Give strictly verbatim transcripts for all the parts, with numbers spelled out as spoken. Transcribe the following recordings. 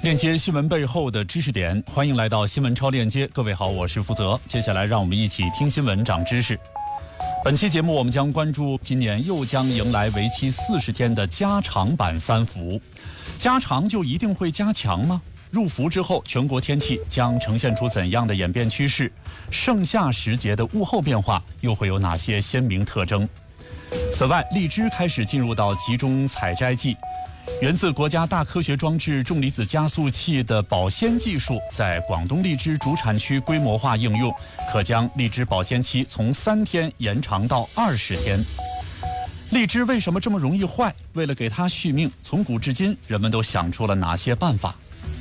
链接新闻背后的知识点，欢迎来到新闻超链接。各位好，我是负责。接下来让我们一起听新闻长知识。本期节目我们将关注今年又将迎来为期四十天的加长版三伏。加长就一定会加强吗？入伏之后，全国天气将呈现出怎样的演变趋势？盛夏时节的物候变化又会有哪些鲜明特征？此外，荔枝开始进入到集中采摘季。源自国家大科学装置重离子加速器的保鲜技术在广东荔枝主产区规模化应用，可将荔枝保鲜期从三天延长到二十天。荔枝为什么这么容易坏？为了给它续命，从古至今人们都想出了哪些办法？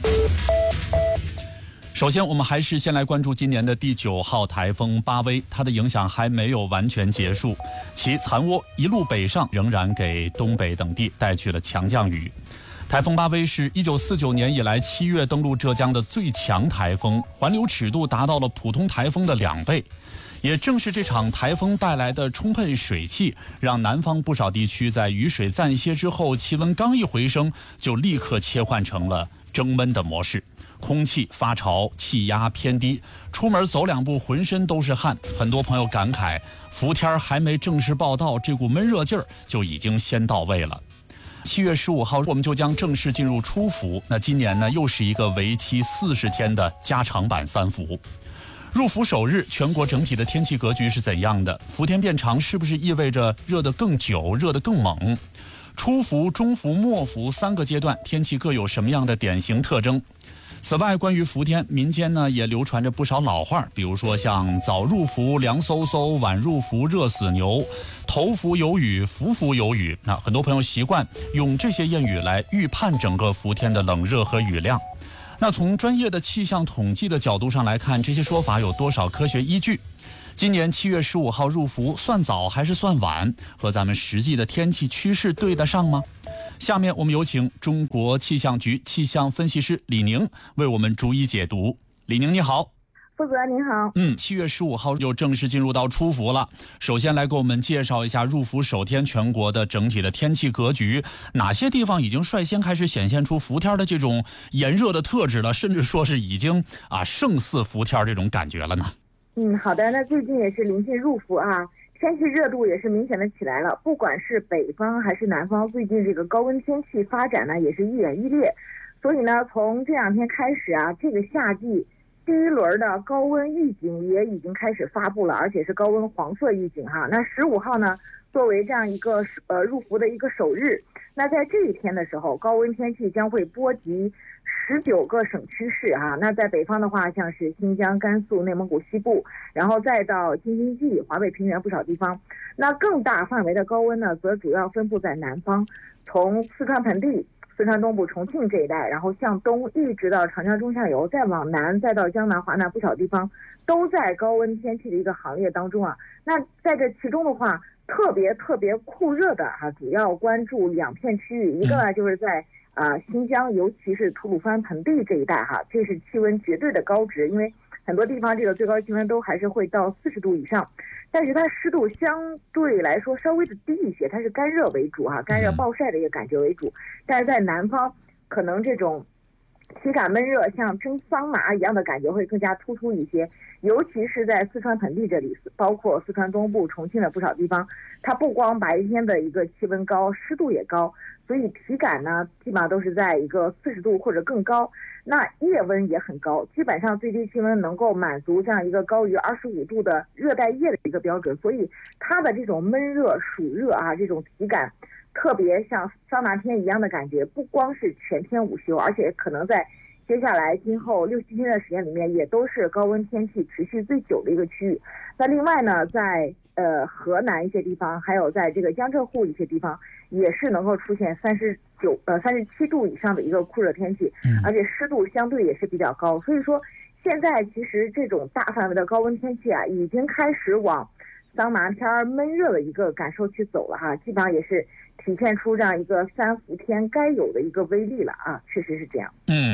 首先，我们还是先来关注今年的第九号台风巴威，它的影响还没有完全结束，其残涡一路北上，仍然给东北等地带去了强降雨。台风巴威是一九四九年以来七月登陆浙江的最强台风，环流尺度达到了普通台风的两倍。也正是这场台风带来的充沛水汽，让南方不少地区在雨水暂歇之后，气温刚一回升，就立刻切换成了蒸闷的模式。空气发潮，气压偏低，出门走两步浑身都是汗。很多朋友感慨，伏天还没正式报到，这股闷热劲儿就已经先到位了。七月十五号，我们就将正式进入初伏。那今年呢，又是一个为期四十天的加长版三伏。入伏首日，全国整体的天气格局是怎样的？伏天变长是不是意味着热得更久，热得更猛？初伏、中伏、末伏三个阶段，天气各有什么样的典型特征？此外，关于伏天，民间呢也流传着不少老话，比如说像早入伏凉飕飕，晚入伏热死牛，头伏有雨，伏伏有雨。那很多朋友习惯用这些谚语来预判整个伏天的冷热和雨量。那从专业的气象统计的角度上来看，这些说法有多少科学依据？今年七月十五号入伏算早还是算晚？和咱们实际的天气趋势对得上吗？下面我们有请中国气象局气象分析师李宁为我们逐一解读。李宁你好。 负责您好。 嗯，七月十五号又正式进入到初伏了。首先来给我们介绍一下入伏首天全国的整体的天气格局，哪些地方已经率先开始显现出伏天的这种炎热的特质了，甚至说是已经啊胜似伏天这种感觉了呢？ 嗯，好的。那最近也是临近入伏啊，天气热度也是明显的起来了。不管是北方还是南方，最近这个高温天气发展呢也是愈演愈烈。所以呢，从这两天开始啊，这个夏季第一轮的高温预警也已经开始发布了，而且是高温黄色预警哈。那十五号呢，作为这样一个呃入伏的一个首日，那在这一天的时候，高温天气将会波及十九个省区市啊。那在北方的话，像是新疆、甘肃、内蒙古西部，然后再到京津冀、华北平原不少地方。那更大范围的高温呢，则主要分布在南方，从四川盆地、四川东部、重庆这一带，然后向东一直到长江中下游，再往南，再到江南、华南不少地方，都在高温天气的一个行列当中啊。那在这其中的话，特别特别酷热的哈、啊，主要关注两片区域，一个呢就是在啊、呃、新疆，尤其是吐鲁番盆地这一带哈，这是气温绝对的高值，因为很多地方这个最高气温都还是会到四十度以上，但是它湿度相对来说稍微的低一些，它是干热为主哈，干热暴晒的一个感觉为主。但是在南方，可能这种体感闷热像蒸桑拿一样的感觉会更加突出一些，尤其是在四川盆地这里，包括四川东部、重庆的不少地方，它不光白天的一个气温高，湿度也高，所以体感呢基本上都是在一个四十度或者更高。那夜温也很高，基本上最低气温能够满足这样一个高于二十五度的热带夜的一个标准，所以它的这种闷热、暑热啊，这种体感特别像桑拿天一样的感觉，不光是全天无休，而且可能在接下来今后六七天的时间里面，也都是高温天气持续最久的一个区域。那另外呢，在呃河南一些地方，还有在这个江浙沪一些地方，也是能够出现三十九呃三十七度以上的一个酷热天气，而且湿度相对也是比较高。所以说，现在其实这种大范围的高温天气啊，已经开始往桑拿天闷热的一个感受去走了哈，基本上也是体现出这样一个三伏天该有的一个威力了啊，确实是这样。 嗯，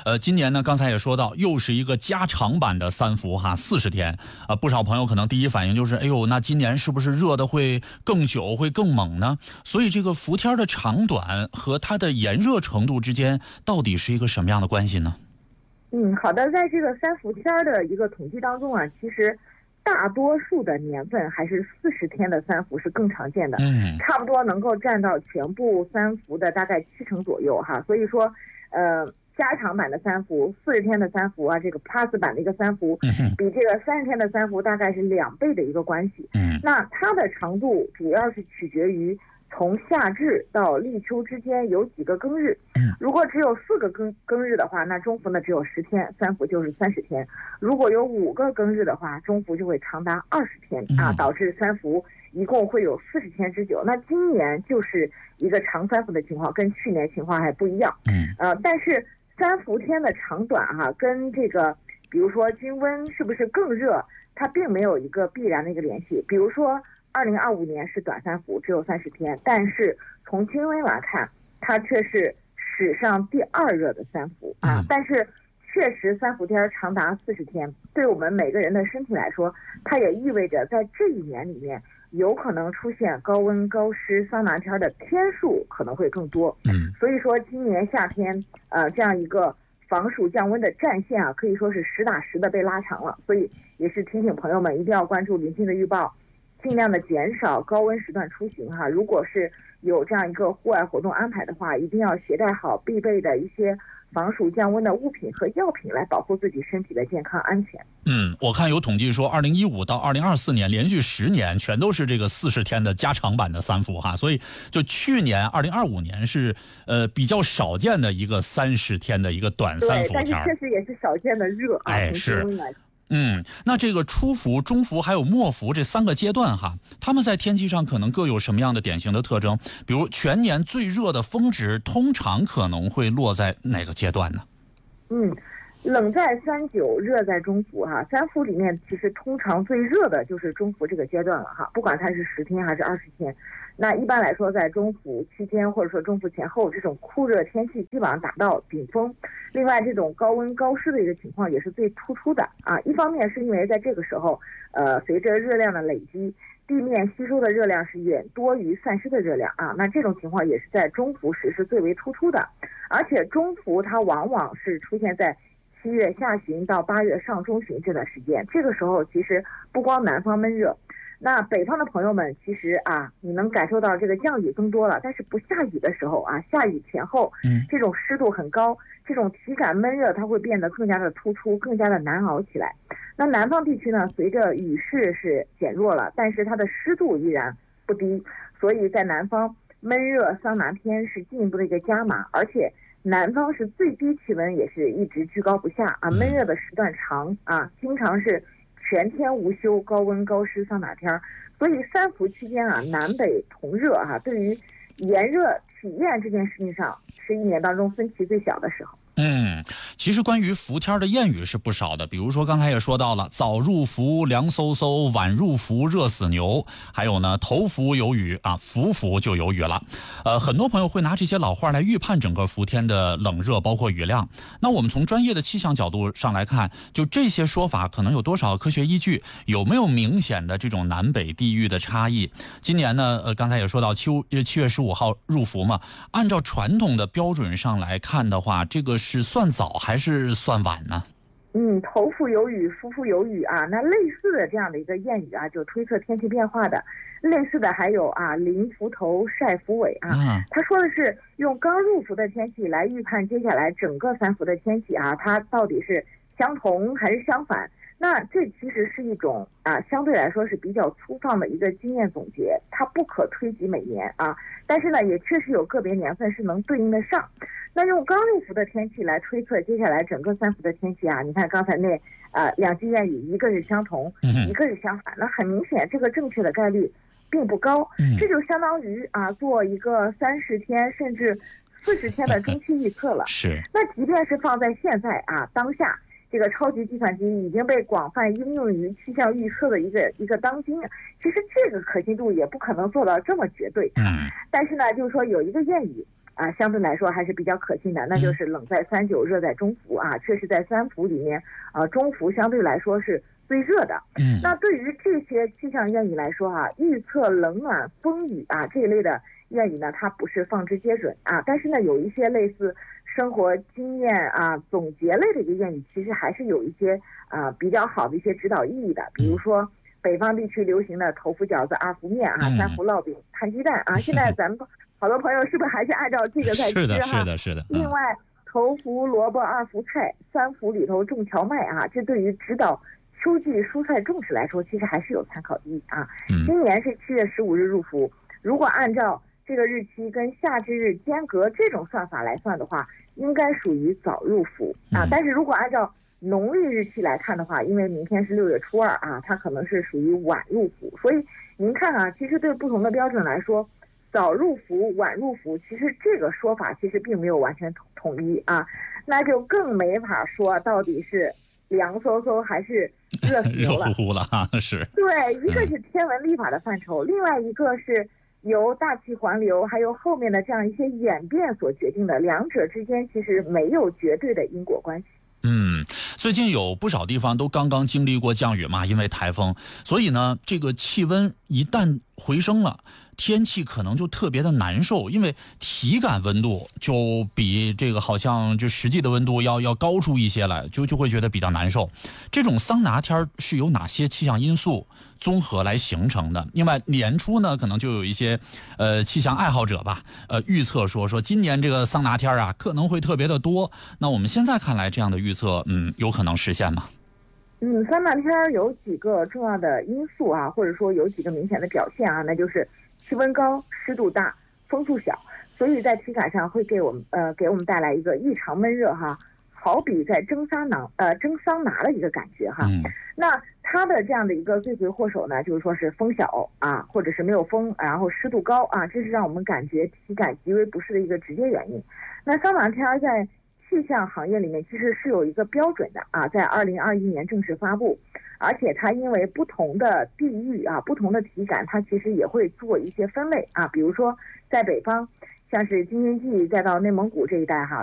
呃，今年呢，刚才也说到，又是一个加长版的三伏哈，四十天啊、呃，不少朋友可能第一反应就是，哎呦，那今年是不是热的会更久，会更猛呢？所以这个伏天的长短和它的炎热程度之间，到底是一个什么样的关系呢？ 嗯，好的，在这个三伏天的一个统计当中啊，其实大多数的年份还是四十天的三伏是更常见的， 嗯， 差不多能够占到全部三伏的大概七成左右哈。所以说，呃，加长版的三伏，四十天的三伏啊，这个 Plus 版的一个三伏，比这个三十天的三伏大概是两倍的一个关系。 嗯， 那它的长度主要是取决于从夏至到立秋之间有几个庚日，如果只有四个庚庚日的话，那中伏呢只有十天，三伏就是三十天；如果有五个庚日的话，中伏就会长达二十天啊，导致三伏一共会有四十天之久。那今年就是一个长三伏的情况，跟去年情况还不一样。 嗯， 呃，但是三伏天的长短哈、啊，跟这个比如说均温是不是更热，它并没有一个必然的一个联系。比如说，二零二五年是短三伏，只有三十天，但是从均温来看，它却是史上第二热的三伏啊。 嗯、 但是确实三伏天长达四十天，对我们每个人的身体来说，它也意味着在这一年里面有可能出现高温高湿桑拿天的天数可能会更多。 嗯， 所以说今年夏天呃这样一个防暑降温的战线啊，可以说是实打实的被拉长了。所以也是提醒朋友们一定要关注临近的预报，尽量的减少高温时段出行哈。如果是有这样一个户外活动安排的话，一定要携带好必备的一些防暑降温的物品和药品，来保护自己身体的健康安全。 嗯，我看有统计说，二零一五到二零二四年连续十年全都是这个四十天的加长版的三伏哈，所以就去年二零二五年是呃比较少见的一个三十天的一个短三伏天， 对，但是确实也是少见的热啊。 哎，是。嗯，那这个初伏、中伏还有末伏这三个阶段哈，他们在天气上可能各有什么样的典型的特征？比如全年最热的峰值通常可能会落在哪个阶段呢？ 嗯，冷在三九，热在中伏哈。三伏里面其实通常最热的就是中伏这个阶段了哈，不管它是十天还是二十天。那一般来说，在中伏期间或者说中伏前后，这种酷热天气基本上达到顶峰。另外，这种高温高湿的一个情况也是最突出的啊。一方面是因为在这个时候，呃，随着热量的累积，地面吸收的热量是远多于散失的热量啊。那这种情况也是在中伏时是最为突出的。而且中伏它往往是出现在七月下旬到八月上中旬这段时间，这个时候其实不光南方闷热。那北方的朋友们，其实啊，你能感受到这个降雨增多了，但是不下雨的时候啊，下雨前后， 嗯， 这种湿度很高，这种体感闷热它会变得更加的突出，更加的难熬起来。那南方地区呢，随着雨势是减弱了，但是它的湿度依然不低，所以在南方闷热桑拿天是进一步的一个加码，而且南方是最低气温也是一直居高不下啊，闷热的时段长啊，经常是全天无休，高温高湿桑拿天，所以三伏期间啊，南北同热哈、啊，对于炎热体验这件事情上，是一年当中分歧最小的时候。 嗯，其实关于伏天的谚语是不少的，比如说刚才也说到了，早入伏凉飕飕，晚入伏热死牛，还有呢，头伏有雨啊，伏伏就有雨了。呃，很多朋友会拿这些老话来预判整个伏天的冷热，包括雨量。那我们从专业的气象角度上来看，就这些说法可能有多少科学依据？有没有明显的这种南北地域的差异？今年呢，呃，刚才也说到七七月十五号入伏嘛，按照传统的标准上来看的话，这个是算早还是算晚呢？ 嗯，头伏有雨，伏伏有雨啊。那类似的这样的一个谚语啊，就推测天气变化的。类似的还有啊，临伏头晒伏尾啊。嗯、他说的是用刚入伏的天气来预判接下来整个三伏的天气啊，它到底是相同还是相反？那这其实是一种啊，相对来说是比较粗放的一个经验总结，它不可推及每年啊。但是呢，也确实有个别年份是能对应得上。那用刚入伏的天气来推测接下来整个三伏的天气啊，你看刚才那呃两句谚语，一个是相同，一个是相反，那很明显这个正确的概率并不高。这就相当于啊做一个三十天甚至四十天的中期预测了。 是。 那即便是放在现在啊当下，这个超级计算机已经被广泛应用于气象预测的一个一个当今，其实这个可信度也不可能做到这么绝对。嗯。但是呢，就是说有一个谚语啊、呃，相对来说还是比较可信的，那就是冷在三九，热在中伏啊，确实在三伏里面，呃，中伏相对来说是最热的。 嗯， 那对于这些气象谚语来说啊，预测冷暖风雨啊这一类的谚语呢，它不是放之皆准啊，但是呢，有一些类似生活经验啊总结类的一个谚语，其实还是有一些啊、呃、比较好的一些指导意义的，比如说北方地区流行的头伏饺子、二伏面啊、三伏烙饼、摊鸡蛋啊，现在咱们好多朋友是不是还是按照这个在吃哈？ 是的，是的，是的。 另外，头伏萝卜，二伏菜，三伏里头种荞麦啊，这对于指导秋季蔬菜种植来说，其实还是有参考意义啊。 嗯、 今年是七月十五日入伏，如果按照这个日期跟夏至日间隔这种算法来算的话，应该属于早入伏啊。 嗯、 但是如果按照农历日期来看的话，因为明天是六月初二啊，它可能是属于晚入伏。所以您看啊，其实对不同的标准来说，早入伏、晚入伏，其实这个说法其实并没有完全统统一啊，那就更没法说到底是凉飕飕还是热死热牛了。 乎乎了哈，是。 对，一个是天文历法的范畴，嗯、另外一个是由大气环流还有后面的这样一些演变所决定的，两者之间其实没有绝对的因果关系。 嗯，最近有不少地方都刚刚经历过降雨嘛，因为台风，所以呢，这个气温一旦回升了，天气可能就特别的难受，因为体感温度就比这个好像就实际的温度要要高出一些来，就就会觉得比较难受。这种桑拿天是由哪些气象因素综合来形成的？另外年初呢，可能就有一些呃气象爱好者吧，呃预测说说今年这个桑拿天啊可能会特别的多。那我们现在看来，这样的预测，嗯，有可能实现吗？ 嗯，桑拿天有几个重要的因素啊，或者说有几个明显的表现啊，那就是气温高、湿度大、风速小，所以在体感上会给我们呃给我们带来一个异常闷热哈，好比在蒸桑拿呃蒸桑拿的一个感觉哈。 嗯、 那它的这样的一个罪魁祸首呢，就是说是风小啊，或者是没有风，然后湿度高啊，这是让我们感觉体感极为不适的一个直接原因。那桑拿天在气象行业里面其实是有一个标准的啊，在二零二一年正式发布，而且它因为不同的地域啊、不同的体感，它其实也会做一些分类啊，比如说在北方，像是京津冀再到内蒙古这一带哈。